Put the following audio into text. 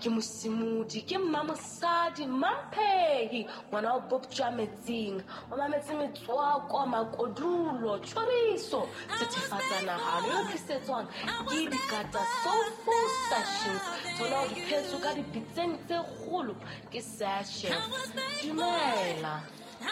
ke mosimodi ke mmamosadi mampehi ngwana o boptjwa metsing o mametse metswako makodulo tshwariso sethefatsanagalo yo tlisetswang ke dikata soulful sessions tsona o di phetso ka dipitseng tse kgolo ke session dumela